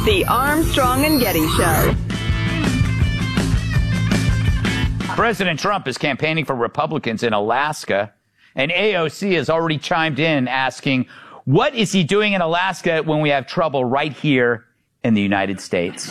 The Armstrong and Getty Show. President Trump is campaigning for Republicans in Alaska, and AOC has already chimed in asking, what is he doing in Alaska when we have trouble right here in the United States?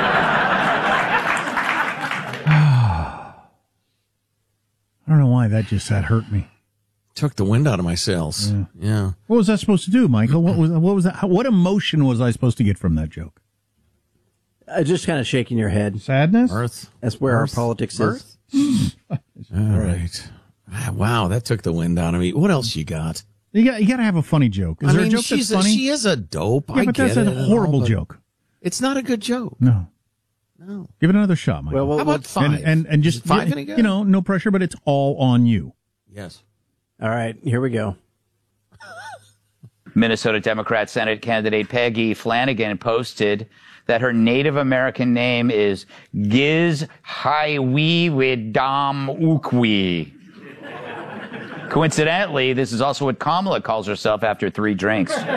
I don't know why that hurt me. Took the wind out of my sails. Yeah. What was that supposed to do, Michael? What was that? What emotion was I supposed to get from that joke? Just kind of shaking your head. Sadness? Earth. That's where our politics is. All right. Wow, that took the wind out of me. What else you got? You got to have a funny joke. Is there a joke that's funny? She is a dope. Yeah, but that's a horrible joke. It's not a good joke. No. Give it another shot, Michael. Well, how about 5? And just, five any good? No pressure, but it's all on you. Yes. All right, here we go. Minnesota Democrat Senate candidate Peggy Flanagan posted that her Native American name is Giz Hiwiwidam Ukwi. Coincidentally, this is also what Kamala calls herself after 3 drinks. She's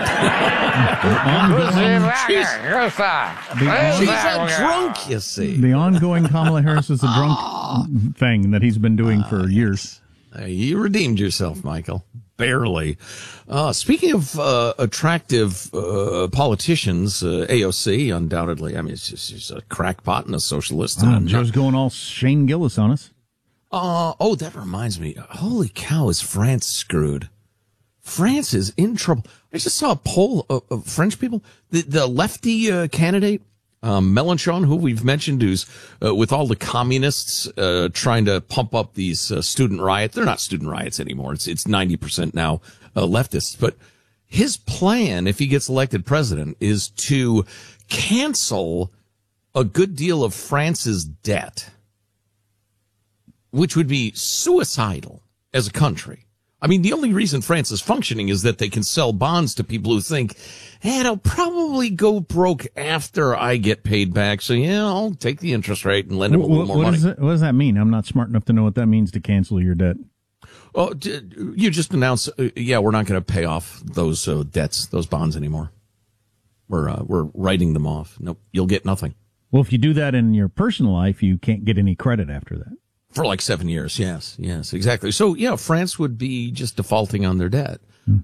a drunk, you see. The ongoing Kamala Harris is a drunk thing that he's been doing for years. You redeemed yourself, Michael. Barely. Speaking of attractive politicians, AOC, undoubtedly. I mean, she's a crackpot and a socialist. Joe's going all Shane Gillis on us. That reminds me. Holy cow, is France screwed? France is in trouble. I just saw a poll of French people. The lefty candidate, Mélenchon, who we've mentioned, who's with all the communists trying to pump up these student riots. They're not student riots anymore. It's 90% now leftists. But his plan, if he gets elected president, is to cancel a good deal of France's debt, which would be suicidal as a country. I mean, the only reason France is functioning is that they can sell bonds to people who think, it'll probably go broke after I get paid back. So, yeah, I'll take the interest rate and lend them a little more money. What does that mean? I'm not smart enough to know what that means to cancel your debt. Oh, you just announced, we're not going to pay off those debts, those bonds anymore. We're writing them off. Nope, you'll get nothing. Well, if you do that in your personal life, you can't get any credit after that. For like 7 years, yes, exactly. So, France would be just defaulting on their debt.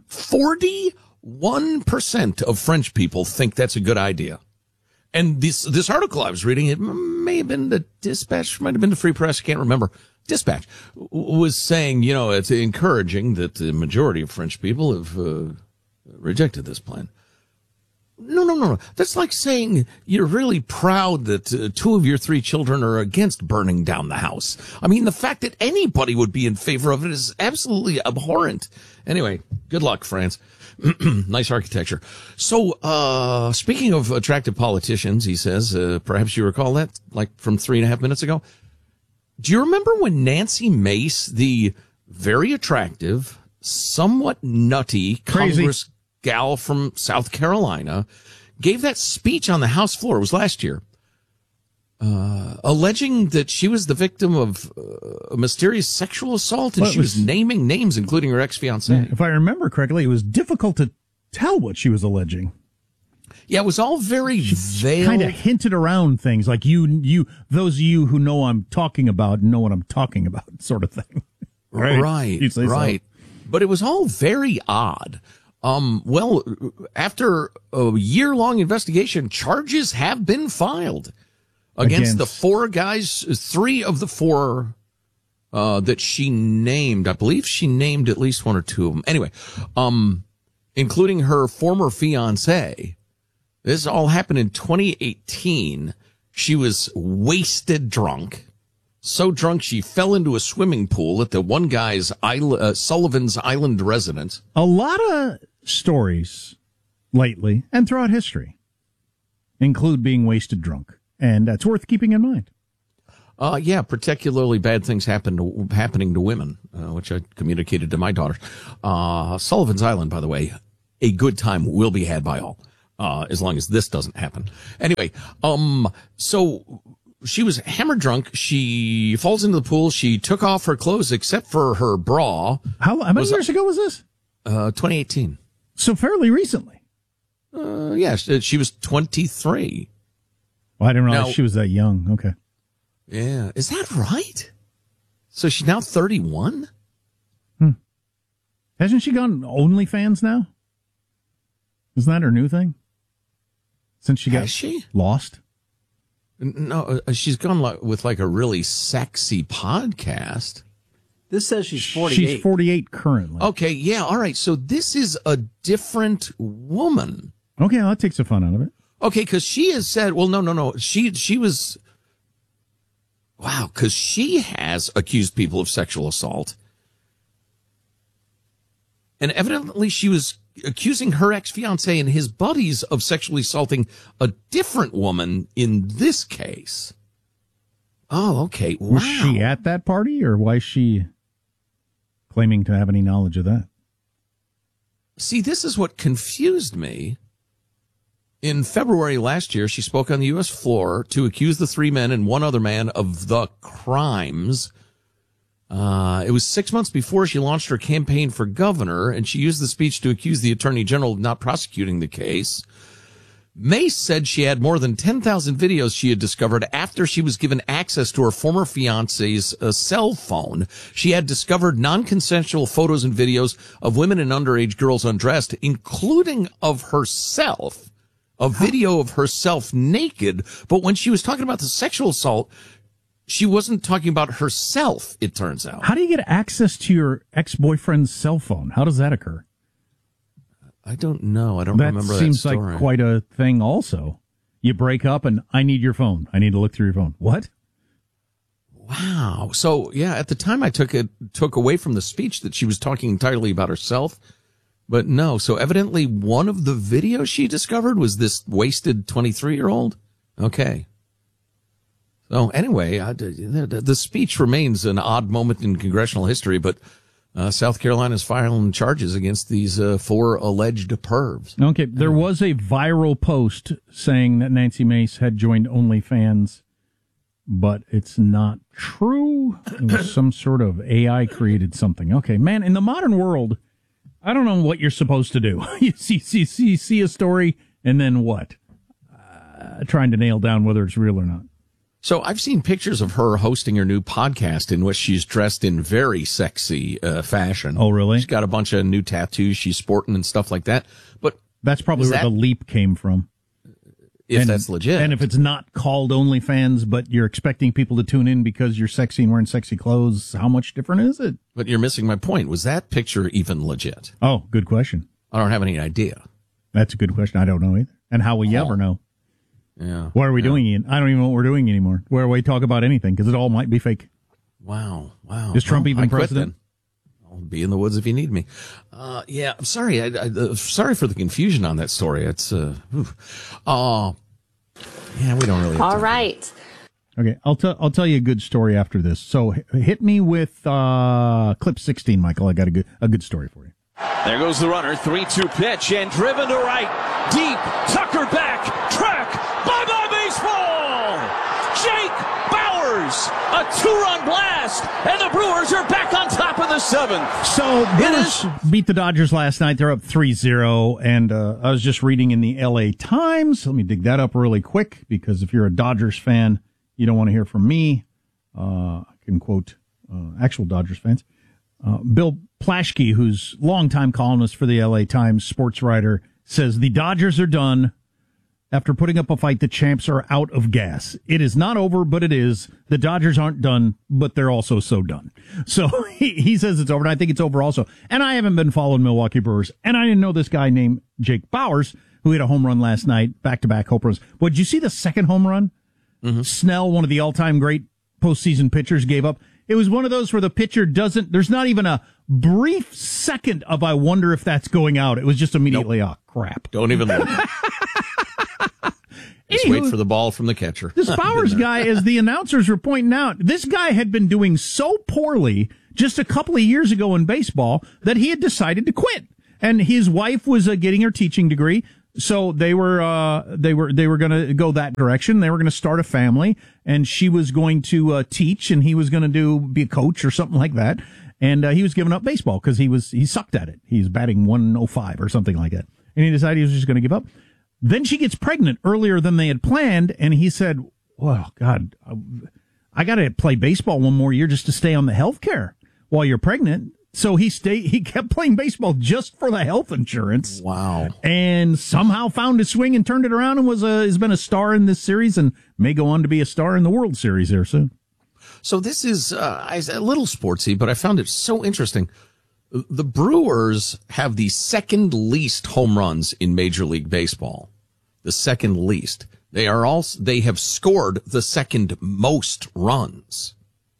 41% of French people think that's a good idea. And this article I was reading, it may have been the Dispatch, might have been the Free Press, I can't remember. Dispatch was saying, it's encouraging that the majority of French people have rejected this plan. No. That's like saying you're really proud that 2 of your 3 children are against burning down the house. I mean, the fact that anybody would be in favor of it is absolutely abhorrent. Anyway, good luck, France. Nice architecture. So, speaking of attractive politicians, he says, perhaps you recall that, like from 3.5 minutes ago. Do you remember when Nancy Mace, the very attractive, somewhat nutty Congress gal from South Carolina, gave that speech on the House floor, it was last year, alleging that she was the victim of a mysterious sexual assault, and she was naming names, including her ex-fiancé. If I remember correctly, it was difficult to tell what she was alleging. Yeah, it was all very veiled. Kind of hinted around things, like those of you who know I'm talking about know what I'm talking about, sort of thing. Right. So. But it was all very odd. After a year-long investigation, charges have been filed against the 4 guys, 3 of the 4 that she named. I believe she named at least 1 or 2 of them. Anyway, including her former fiancé. This all happened in 2018. She was wasted drunk. So drunk she fell into a swimming pool at the one guy's Sullivan's Island residence. A lot of stories lately and throughout history include being wasted drunk, and that's worth keeping in mind. Particularly bad things happening to women, which I communicated to my daughters. Sullivan's Island, by the way, a good time will be had by all, as long as this doesn't happen. Anyway, so she was hammered drunk. She falls into the pool. She took off her clothes except for her bra. How many years ago was this? 2018. So fairly recently. Yes, she was 23. Well, I didn't realize Now- she was that young. Okay. Yeah. Is that right? So she's now 31? Hasn't she gone OnlyFans now? Isn't that her new thing? Since she got Has she? lost? No, she's gone with like a really sexy podcast. This says she's 48. She's 48 currently. Okay, yeah, all right. So this is a different woman. Okay, well, that takes the fun out of it. Okay, because she has said, well, no. She was, wow, because she has accused people of sexual assault. And evidently she was accusing her ex-fiancé and his buddies of sexually assaulting a different woman in this case. Oh, okay. Wow. Was she at that party, or why is she claiming to have any knowledge of that? See, this is what confused me. In February last year, she spoke on the U.S. floor to accuse the 3 men and one other man of the crimes. It was 6 months before she launched her campaign for governor, and she used the speech to accuse the attorney general of not prosecuting the case. Mace said she had more than 10,000 videos she had discovered after she was given access to her former fiance's cell phone. She had discovered non-consensual photos and videos of women and underage girls undressed, including of herself, a video of herself naked. But when she was talking about the sexual assault, she wasn't talking about herself, it turns out. How do you get access to your ex-boyfriend's cell phone? How does that occur? I don't know. I don't That remember that seems story. like quite a thing also. You break up and I need your phone. I need to look through your phone. What? Wow. So, yeah, at the time I took away from the speech that she was talking entirely about herself. But no. So evidently one of the videos she discovered was this wasted 23-year-old. Okay. So anyway, the speech remains an odd moment in congressional history, but South Carolina's filing charges against these 4 alleged pervs. Okay, there was a viral post saying that Nancy Mace had joined OnlyFans, but it's not true. It was some sort of AI created something. Okay, man, in the modern world, I don't know what you're supposed to do. You see a story, and then what? Trying to nail down whether it's real or not. So I've seen pictures of her hosting her new podcast in which she's dressed in very sexy fashion. Oh, really? She's got a bunch of new tattoos she's sporting and stuff like that. But That's probably Is where that- the leap came from. if that's legit. And if it's not called OnlyFans, but you're expecting people to tune in because you're sexy and wearing sexy clothes, how much different is it? But you're missing my point. Was that picture even legit? Oh, good question. I don't have any idea. That's a good question. I don't know either. And how will you ever know? Yeah. What are we doing, Ian? I don't even know what we're doing anymore. Where we talk about anything, because it all might be fake. Wow. Is Trump even I quit president? then. I'll be in the woods if you need me. Yeah, I'm sorry. Sorry for the confusion on that story. It's, yeah, we don't really have All time. right. Okay, I'll tell you a good story after this. So hit me with clip 16, Michael. I got a good story for you. There goes the runner, 3-2 pitch, and driven to right, deep, Tucker back, track, bye-bye baseball! Jake Bauers, a 2-run blast, and the Brewers are back on top of the 7th. So Brewers beat the Dodgers last night. They're up 3-0, and I was just reading in the L.A. Times. Let me dig that up really quick, because if you're a Dodgers fan, you don't want to hear from me. I can quote actual Dodgers fans. Bill Plaschke, who's longtime columnist for the L.A. Times, sports writer, says the Dodgers are done. After putting up a fight, the champs are out of gas. It is not over, but it is. The Dodgers aren't done, but they're also so done. So he says it's over, and I think it's over also. And I haven't been following Milwaukee Brewers, and I didn't know this guy named Jake Bauers, who hit a home run last night, back-to-back home runs. But did you see the second home run? Mm-hmm. Snell, one of the all-time great postseason pitchers, gave up. It was one of those where the pitcher there's not even a brief second of, I wonder if that's going out. It was just immediately, oh, crap. Don't even look. Just Anywho, wait for the ball from the catcher. This Bauers guy, as the announcers were pointing out, this guy had been doing so poorly just a couple of years ago in baseball that he had decided to quit. And his wife was getting her teaching degree. So they were going to go that direction. They were going to start a family, and she was going to teach, and he was going to be a coach or something like that. And he was giving up baseball because he sucked at it. He's batting 105 or something like that. And he decided he was just going to give up. Then she gets pregnant earlier than they had planned, and he said, well, God, I got to play baseball one more year just to stay on the health care while you're pregnant. So he kept playing baseball just for the health insurance. Wow. And somehow found his swing and turned it around and has been a star in this series and may go on to be a star in the World Series there soon. So this is a little sportsy, but I found it so interesting. The Brewers have the second least home runs in Major League Baseball. The second least. They have scored the second most runs.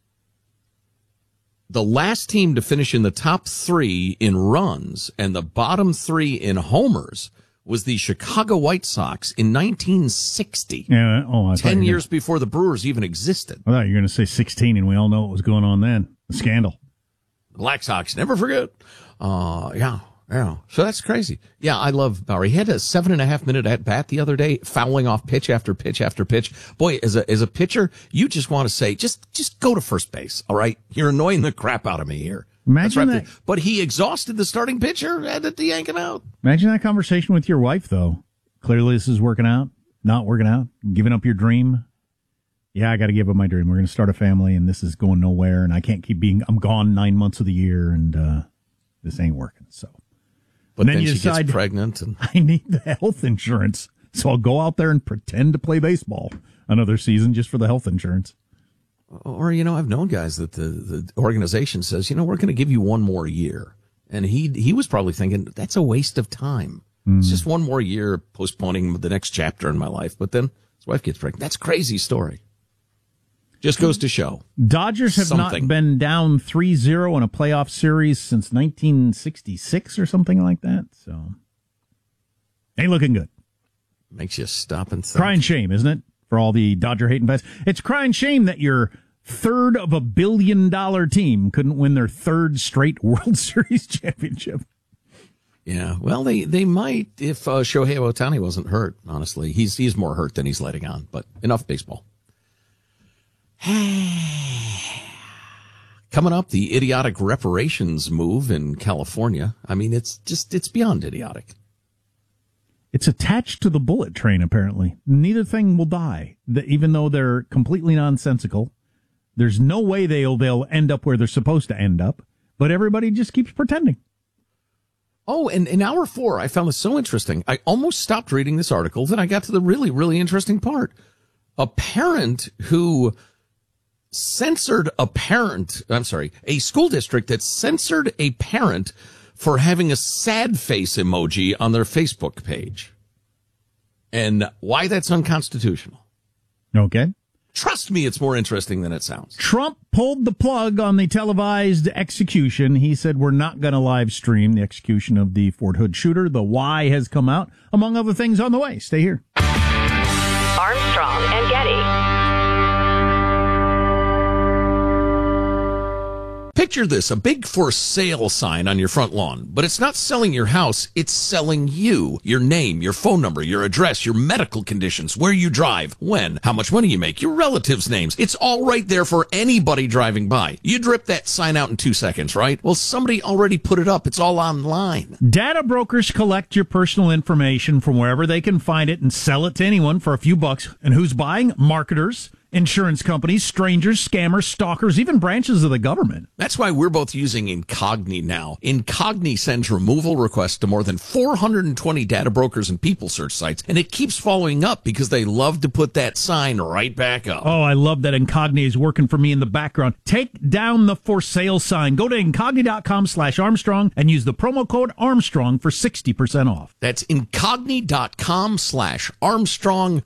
The last team to finish in the top 3 in runs and the bottom 3 in homers was the Chicago White Sox in 1960. Yeah, 10 years before the Brewers even existed. I thought you were going to say 16, and we all know what was going on then. The scandal. Black Sox never forget. Yeah. So that's crazy. Yeah, I love Bauer. He had a 7.5 minute at bat the other day, fouling off pitch after pitch after pitch. Boy, as a pitcher, you just want to say, just go to first base. All right. You're annoying the crap out of me here. Imagine that. But he exhausted the starting pitcher, had to yank him out. Imagine that conversation with your wife, though. Clearly this is working out, not working out, giving up your dream. Yeah, I got to give up my dream. We're going to start a family, and this is going nowhere, and I can't keep I'm gone 9 months of the year, and this ain't working. So, but then you she decide, gets pregnant, and I need the health insurance, so I'll go out there and pretend to play baseball another season just for the health insurance. Or, I've known guys that the organization says, we're going to give you one more year. And he was probably thinking, that's a waste of time. It's just one more year postponing the next chapter in my life. But then his wife gets pregnant. That's a crazy story. Just goes to show. Dodgers have not been down 3-0 in a playoff series since 1966 or something like that. So, ain't looking good. Makes you stop and think. Crying shame, isn't it? For all the Dodger-hating fans. It's crying shame that your third of $1 billion team couldn't win their third straight World Series championship. Yeah, well, they might if Shohei Ohtani wasn't hurt, honestly. He's more hurt than he's letting on, but enough baseball. Coming up, the idiotic reparations move in California. I mean, it's beyond idiotic. It's attached to the bullet train, apparently. Neither thing will die, even though they're completely nonsensical. There's no way they'll end up where they're supposed to end up, but everybody just keeps pretending. Oh, and in hour 4, I found this so interesting. I almost stopped reading this article, then I got to the really, really interesting part. A parent who censored a school district that censored a parent for having a sad face emoji on their Facebook page. And why that's unconstitutional. Okay. Trust me, it's more interesting than it sounds. Trump pulled the plug on the televised execution. He said, we're not going to live stream the execution of the Fort Hood shooter. The why has come out, among other things on the way. Stay here. Armstrong and Getty. Picture this, a big for sale sign on your front lawn, but it's not selling your house, it's selling you, your name, your phone number, your address, your medical conditions, where you drive, when, how much money you make, your relatives' names. It's all right there for anybody driving by. You'd rip that sign out in 2 seconds, right? Well, somebody already put it up. It's all online. Data brokers collect your personal information from wherever they can find it and sell it to anyone for a few bucks. And who's buying? Marketers, insurance companies, strangers, scammers, stalkers, even branches of the government. That's why we're both using Incogni now. Incogni sends removal requests to more than 420 data brokers and people search sites, and it keeps following up because they love to put that sign right back up. Oh, I love that Incogni is working for me in the background. Take down the for sale sign. Go to Incogni.com/Armstrong and use the promo code Armstrong for 60% off. That's Incogni.com/Armstrong,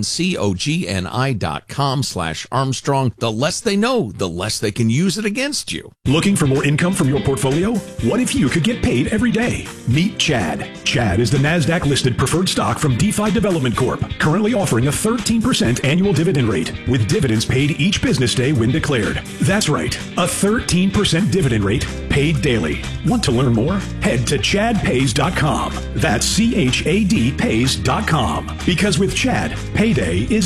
INCOGNI.com/Armstrong. The less they know, the less they can use it against you. Looking for more income from your portfolio? What if you could get paid every day? Meet Chad. Chad is the NASDAQ-listed preferred stock from DeFi Development Corp., currently offering a 13% annual dividend rate, with dividends paid each business day when declared. That's right, a 13% dividend rate paid daily. Want to learn more? Head to ChadPays.com. That's CHAD Pays.com. Because with Chad, payday is